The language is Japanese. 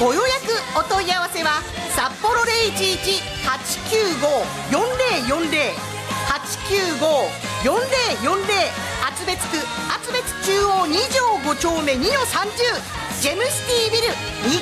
ご予約お問い合わせは札幌011-895-4040 895-4040厚別区厚別中央2条5丁目2-30ジェムシティビル2